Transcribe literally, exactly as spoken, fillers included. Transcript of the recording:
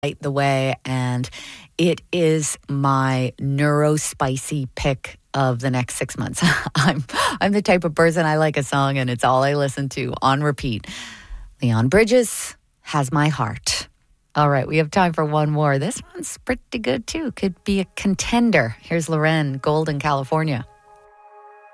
Light the Way, and it is my neuro-spicy pick of the next six months. I'm I'm the type of person, I like a song and it's all I listen to on repeat. Leon Bridges, Has My Heart. All right, we have time for one more. This one's pretty good too. Could be a contender. Here's Loren, Golden, California.